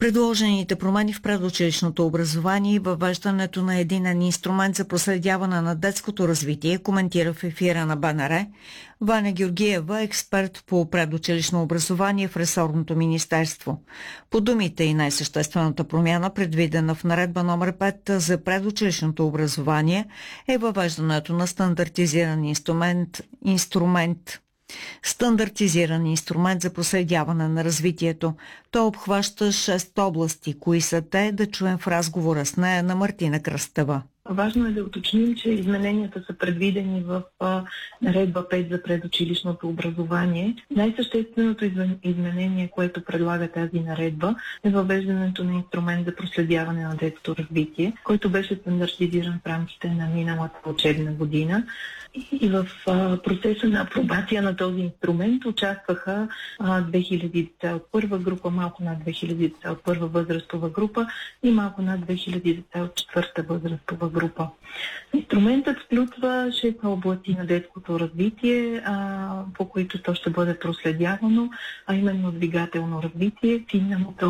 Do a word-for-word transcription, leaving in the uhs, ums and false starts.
Предложените промени в предучилищното образование и въвеждането на единен инструмент за проследяване на детското развитие коментира в ефира на БНР Ваня Георгиева, експерт по предучилищно образование в ресорното министерство. По думите и най-съществената промяна, предвидена в наредба номер пет за предучилищното образование, е въвеждането на стандартизиран инструмент, инструмент Стандартизиран инструмент за проследяване на развитието. Той обхваща шест области. Кои са те, да чуем в разговора с нея на Мартина Кръстева. Важно е да уточним, че измененията са предвидени в а, наредба пет за предучилищното образование. Най-същественото изменение, което предлага тази наредба, е въвеждането на инструмент за проследяване на детското развитие, който беше стандартизиран в рамките на миналата учебна година. И в а, процеса на апробация на този инструмент участваха а, две хиляди деца от първа група, малко над две хиляди деца от първа възрастова група и малко над две хиляди деца от четвърта възрастова група. Инструментът включва шест области на детското развитие, а, по които то ще бъде проследявано, а именно двигателно развитие, финна моторика,